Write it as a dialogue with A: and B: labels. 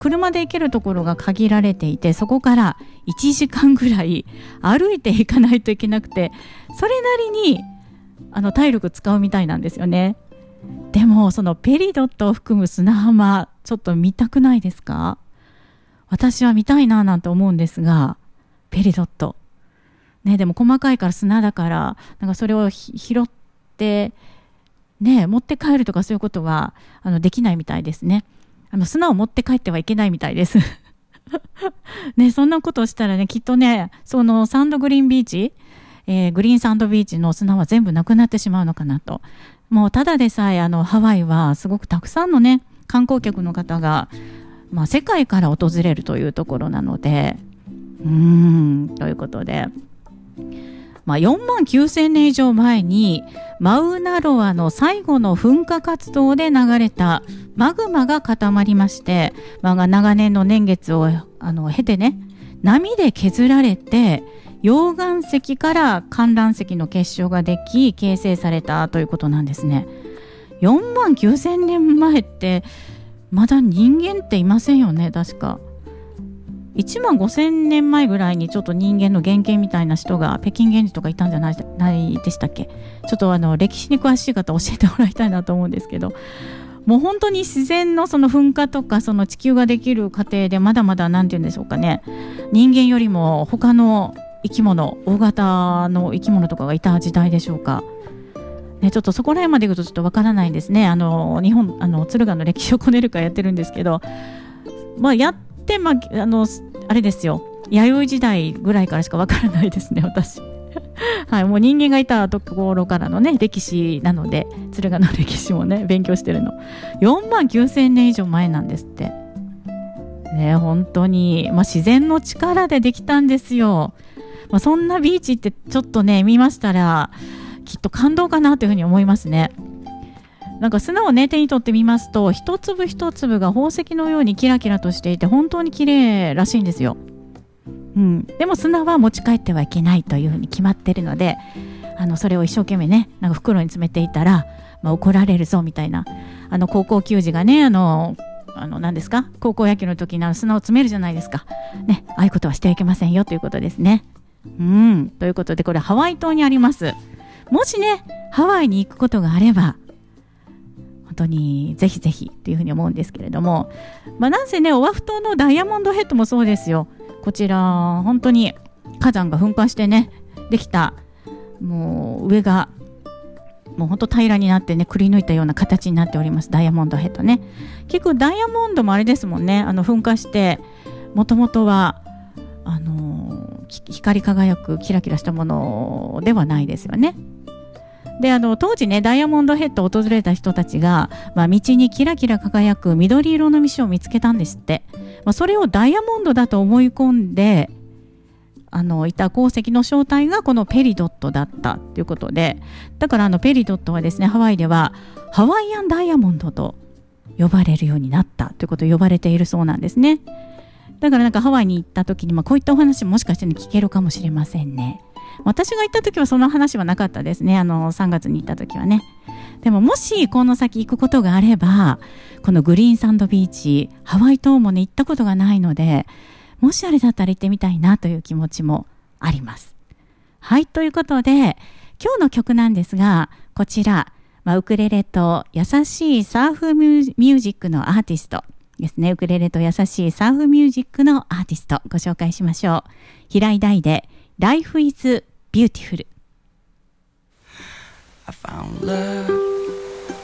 A: 車で行けるところが限られていて、そこから1時間ぐらい歩いていかないといけなくて、それなりに体力使うみたいなんですよね。でもそのペリドットを含む砂浜、ちょっと見たくないですか？私は見たいななんて思うんですが、ペリドットね、でも細かいから砂だから、なんかそれを拾ってね、持って帰るとかそういうことはできないみたいですね。砂を持って帰ってはいけないみたいですね、そんなことをしたらね、きっとね、そのサンドグリーンビーチ、グリーンサンドビーチの砂は全部なくなってしまうのかなと。もうただでさえハワイはすごくたくさんのね、観光客の方が、世界から訪れるというところなので、ということで、4万9000年以上前にマウナロアの最後の噴火活動で流れたマグマが固まりまして、長年の年月を経てね、波で削られて溶岩石から観覧石の結晶ができ形成されたということなんですね。4万9000年前ってまだ人間っていませんよね。確か1万5000年前ぐらいにちょっと人間の原型みたいな人が北京原人とかいたんじゃないでしたっけ。ちょっと歴史に詳しい方教えてもらいたいなと思うんですけど、もう本当に自然のその噴火とかその地球ができる過程でまだまだなんて言うんでしょうかね、人間よりも他の生き物、大型の生き物とかがいた時代でしょうかね。ちょっとそこら辺まで行くとちょっとわからないんですね。日本敦賀の歴史をこねる会やってるんですけど、やってあれですよ、弥生時代ぐらいからしかわからないですね、私はい、もう人間がいたところからのね、歴史なので、敦賀の歴史もね、勉強してるの。4万9000年以上前なんですってね。本当に、自然の力でできたんですよ。そんなビーチってちょっとね、見ましたらきっと感動かなというふうに思いますね。なんか砂をね、手に取ってみますと、一粒一粒が宝石のようにキラキラとしていて、本当に綺麗らしいんですよ。でも砂は持ち帰ってはいけないというふうに決まってるので、それを一生懸命ね、なんか袋に詰めていたら、怒られるぞみたいな、高校球児がね、何ですか、高校野球の時に砂を詰めるじゃないですかね。ああいうことはしてはいけませんよということですね。ということで、これハワイ島にあります。もしね、ハワイに行くことがあれば、本当にぜひぜひというふうに思うんですけれども、なんせね、オアフ島のダイヤモンドヘッドもそうですよ。こちら本当に火山が噴火してね、できた、もう上がもう本当平らになってね、くり抜いたような形になっております、ダイヤモンドヘッドね。結構ダイヤモンドもあれですもんね、噴火してもともとは光り輝くキラキラしたものではないですよね。で当時ね、ダイヤモンドヘッドを訪れた人たちが、道にキラキラ輝く緑色の石を見つけたんですって。それをダイヤモンドだと思い込んでいた鉱石の正体がこのペリドットだったということで、だからペリドットはですね、ハワイではハワイアンダイヤモンドと呼ばれるようになったということを呼ばれているそうなんですね。だからなんかハワイに行った時に、こういったお話もしかして、聞けるかもしれませんね。私が行った時はその話はなかったですね。3月に行った時はね。でももしこの先行くことがあれば、このグリーンサンドビーチ、ハワイ島もね、行ったことがないので、もしあれだったら行ってみたいなという気持ちもあります。はい、ということで今日の曲なんですが、こちら、ウクレレと優しいサーフミュージックのアーティストですね。ウクレレと優しいサーフミュージックのアーティストご紹介しましょう。平井大で Life is Beautiful。
B: I found love